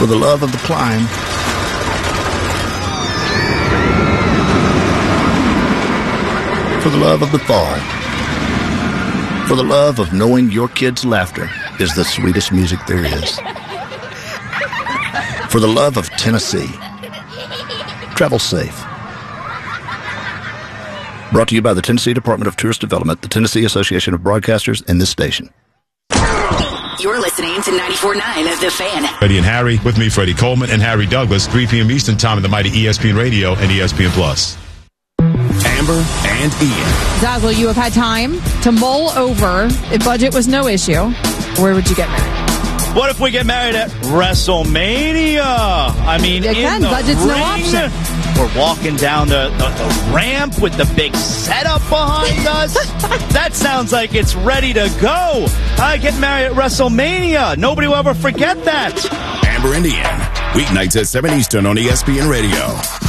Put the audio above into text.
For the love of the climb. For the love of the fall. For the love of knowing your kids' laughter is the sweetest music there is. For the love of Tennessee. Travel safe. Brought to you by the Tennessee Department of Tourist Development, the Tennessee Association of Broadcasters, and this station. You're listening to 94.9 of The Fan. Freddie and Harry, with me, Freddie Coleman and Harry Douglas, 3 p.m. Eastern Time on the mighty ESPN Radio and ESPN Plus. Amber and Ian. Zaz, will you have had time to mull over if budget was no issue? Where would you get married? What if we get married at WrestleMania? I mean, Again, budget's ring, no option. We're walking down the ramp with the big setup behind us. That sounds like it's ready to go. I get married at WrestleMania. Nobody will ever forget that. Amber and Ian. Weeknights at 7 Eastern on ESPN Radio.